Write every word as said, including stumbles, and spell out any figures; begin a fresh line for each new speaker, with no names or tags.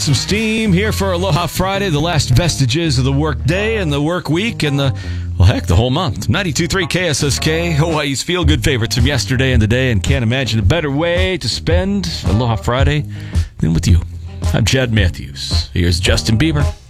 Some steam here for Aloha Friday, the last vestiges of the work day and the work week and the, well, heck, the whole month. ninety-two point three K S S K, Hawaii's feel-good favorites from yesterday and today, and can't imagine a better way to spend Aloha Friday than with you. I'm Chad Matthews. Here's Justin Bieber.